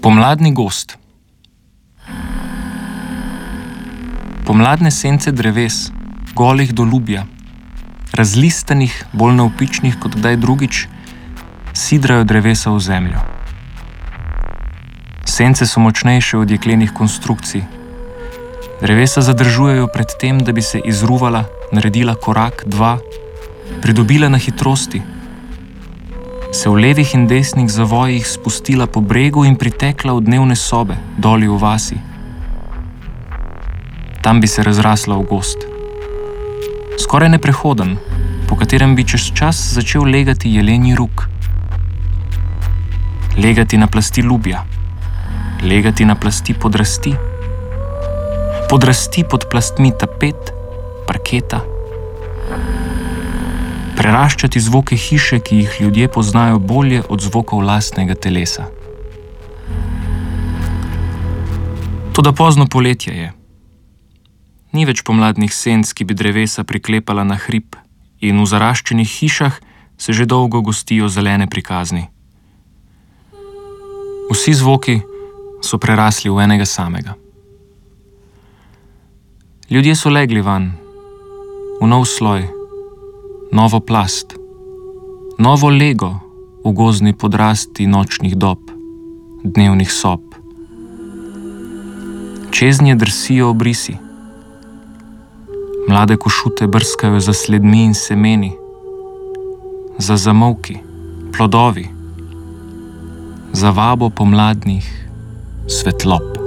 Pomladni gozd. Pomladne sence dreves, golih do lubja, razlistanih, bolj navpičnih kot kdaj drugič, sidrajo drevesa v zemljo. Sence so močnejše od jeklenih konstrukcij. Drevesa zadržujejo pred tem, da bi se izruvala, naredila korak, dva, pridobila na hitrosti, se v levih in desnih zavojih spustila po bregu in pritekla v dnevne sobe, doli v vasi. Tam bi se razrasla v gozd. Skoraj neprehoden, po katerem bi čez čas začel legati jelenji ruk. Legati na plasti lubja, legati na plasti podrasti, podrasti pod plastmi tapet, parketa, preraščati zvoke hiše, ki jih ljudje poznajo bolje od zvokov lastnega telesa. Toda pozno poletje je. Ni več pomladnih senc, ki bi drevesa priklepala na hrib, in v zaraščenih hišah se že dolgo gostijo zelene prikazni. Vsi zvoki so prerasli v enega samega. Ljudje so legli van, v nov sloj, novo plast, novo lego v gozdni podrasti nočnih dob, dnevnih sob. Čeznje drsijo obrisi. Mlade košute brskajo za sledmi in semeni, za zamolki, plodovi, za vabo pomladnih svetlob.